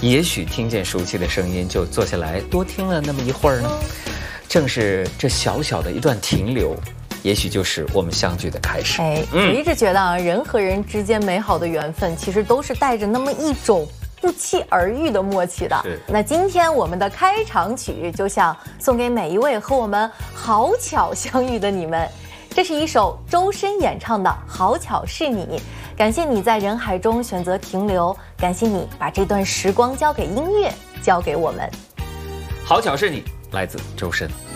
也许听见熟悉的声音，就坐下来多听了那么一会儿呢。正是这小小的一段停留，也许就是我们相聚的开始。 我一直觉得啊，人和人之间美好的缘分，其实都是带着那么一种不期而遇的默契的。那今天我们的开场曲就想送给每一位和我们好巧相遇的你们。这是一首周深演唱的《好巧是你》，感谢你在人海中选择停留，感谢你把这段时光交给音乐，交给我们。 好巧是你，来自周深。